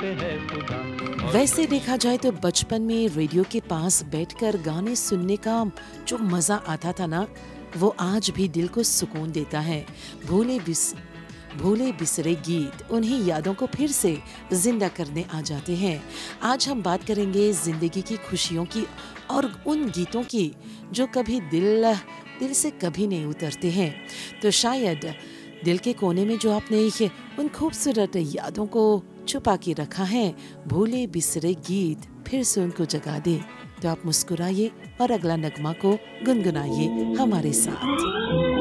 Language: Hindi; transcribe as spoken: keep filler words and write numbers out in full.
पे है खुदा। वैसे देखा जाए तो बचपन में रेडियो के पास बैठकर गाने सुनने का जो मजा आता था ना, वो आज भी दिल को सुकून देता है। भूले बिस भूले बिसरे गीत उन्हीं यादों को फिर से जिंदा करने आ जाते हैं। आज हम बात करेंगे जिंदगी की खुशियों की और उन गीतों की जो कभी दिल दिल से कभी नहीं उतरते हैं। तो शायद दिल के कोने में जो आपने ये उन खूबसूरत यादों को छुपा के रखा है, भूले बिसरे गीत फिर से उनको जगा दे। तो आप मुस्कुराइए और अगला नगमा को गुनगुनाइए हमारे साथ।